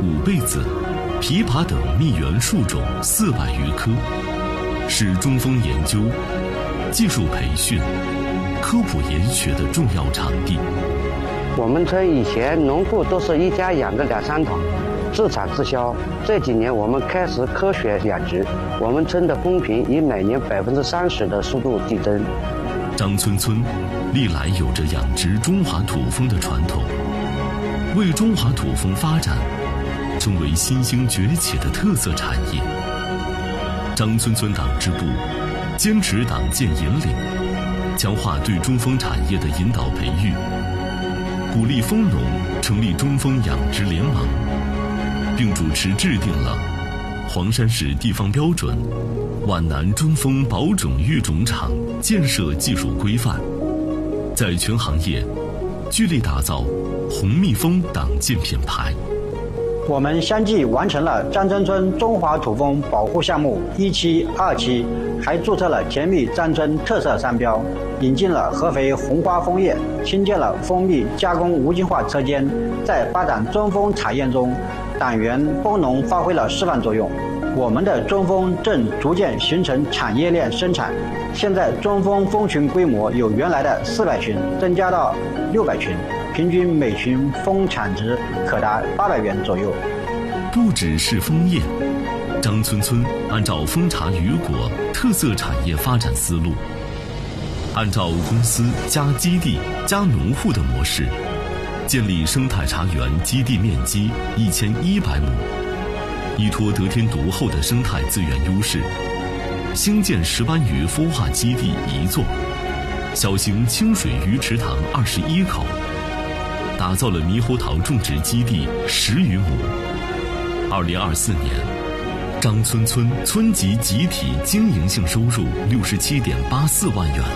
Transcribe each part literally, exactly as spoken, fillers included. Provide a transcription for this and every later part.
五倍子、枇杷等蜜源树种四百余棵，是中风研究、技术培训、科普研学的重要场地。 我们村以前农户都是一家养个两三头，自产自销。这几年我们开始科学养殖，我们村的风评以每年百分之三十的速度递增。 张村村历来有着养殖中华土蜂的传统，为中华土蜂发展成为新兴崛起的特色产业。张村村党支部坚持党建引领，强化对中蜂产业的引导培育，鼓励蜂农成立中蜂养殖联盟，并主持制定了黄山市地方标准皖南中蜂保种育种场建设技术规范，在全行业聚力打造红蜜蜂党建品牌。 我们相继完成了张村村中华土蜂保护项目一期、二期，还注册了甜蜜张村特色商标，引进了合肥红花枫叶，新建了蜂蜜加工无菌化车间。在发展中蜂产业中，党员蜂农发挥了示范作用。我们的中蜂正逐渐形成产业链生产，现在中蜂蜂群规模由原来的四百群增加到六百群，平均每群蜂产值可达八百元左右。 不只是枫叶，张村村按照蜂茶雨果特色产业发展思路，按照公司加基地加农户的模式，建立生态茶园基地面积一千一百亩，依托得天独厚的生态资源优势，兴建石斑鱼孵化基地一座，小型清水鱼池塘二十一口，打造了猕猴桃种植基地十余亩。二零二四年，张村村村级集体经营性收入六十七点八四万元。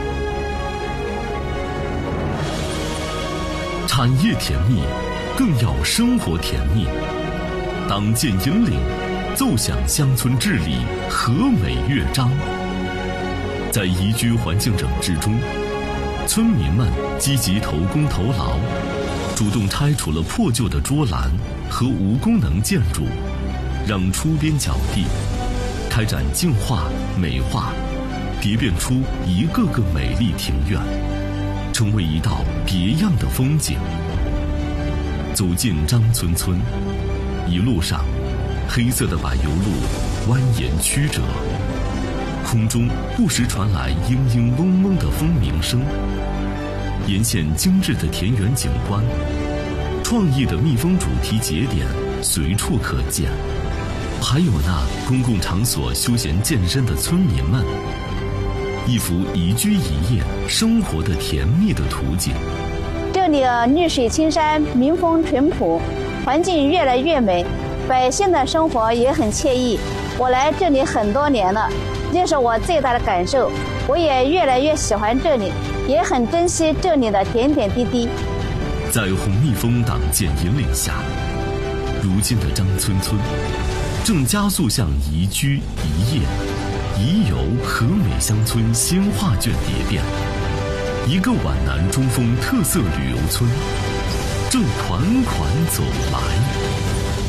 产业甜蜜，更要生活甜蜜。党建引领，奏响乡村治理和美乐章。在宜居环境整治中，村民们积极投工投劳，主动拆除了破旧的桌栏和无功能建筑，让出边角地开展净化、美化，蝶变出一个个美丽庭院，成为一道别样的风景。走进张村村，一路上，黑色的柏油路蜿蜒曲折，空中不时传来嘤嘤嗡嗡的蜂鸣声。沿线精致的田园景观，创意的蜜蜂主题节点随处可见，还有那公共场所休闲健身的村民们，一幅宜居宜业生活的甜蜜的图景。 这里绿水青山，民风淳朴，环境越来越美，百姓的生活也很惬意。我来这里很多年了，这是我最大的感受。我也越来越喜欢这里，也很珍惜这里的点点滴滴。 在红蜜蜂党建引领下，如今的张村村正加速向宜居宜业宜游和美乡村新画卷叠变，一个皖南中风特色旅游村正款款走来。